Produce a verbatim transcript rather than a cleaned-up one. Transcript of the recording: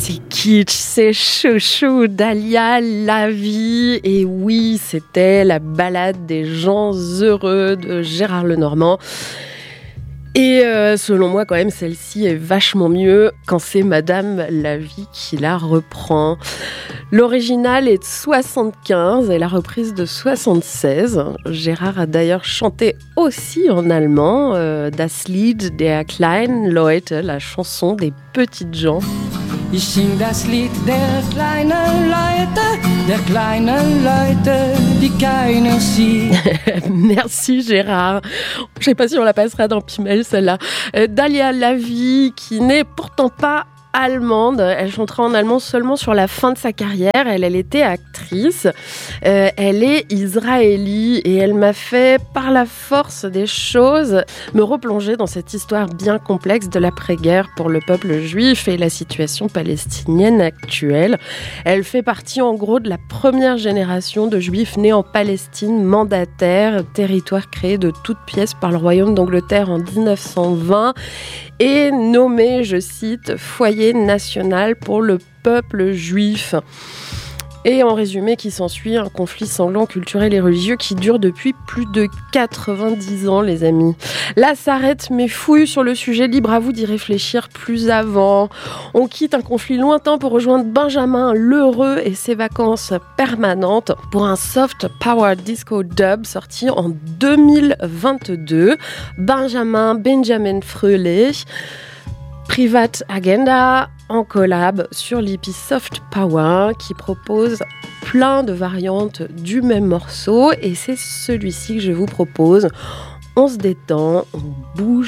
c'est kitsch, c'est chouchou, Dahlia Lavie. Et oui, c'était la ballade des gens heureux de Gérard Lenormand. Et euh, selon moi, quand même, celle-ci est vachement mieux quand c'est Madame Lavie qui la reprend. L'original est de soixante-quinze et la reprise de soixante-seize. Gérard a d'ailleurs chanté aussi en allemand euh, Das Lied der kleinen Leute, la chanson des petites gens. Ich sing das Lied der kleinen Leute, der kleinen Leute, die keiner sieht. Merci Gérard. Je sais pas si on la passera dans Pimel celle-là. Euh, Dahlia Lavie, qui n'est pourtant pas allemande. Elle chantera en allemand seulement sur la fin de sa carrière. Elle, elle était actrice. Euh, elle est israélie et elle m'a fait, par la force des choses, me replonger dans cette histoire bien complexe de l'après-guerre pour le peuple juif et la situation palestinienne actuelle. Elle fait partie en gros de la première génération de juifs nés en Palestine, mandataire, territoire créé de toutes pièces par le royaume d'Angleterre en dix-neuf cent vingt et nommé, je cite, foyer national pour le peuple juif. Et en résumé, qui s'ensuit un conflit sanglant culturel et religieux qui dure depuis plus de quatre-vingt-dix ans, les amis. Là s'arrêtent mes fouilles sur le sujet, libre à vous d'y réfléchir plus avant. On quitte un conflit lointain pour rejoindre Benjamin L'Heureux et ses vacances permanentes pour un soft power disco dub sorti en deux mille vingt-deux. Benjamin Benjamin Fröhlich, Private Agenda, en collab sur l'E P Soft Power qui propose plein de variantes du même morceau et c'est celui-ci que je vous propose. On se détend, on bouge